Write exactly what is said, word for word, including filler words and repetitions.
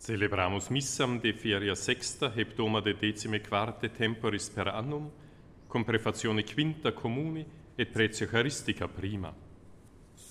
Celebramus missam de feria sexta hebdoma de decime quarte temporis per annum, cum prefazione quinta communi et pretio Eucharistica prima.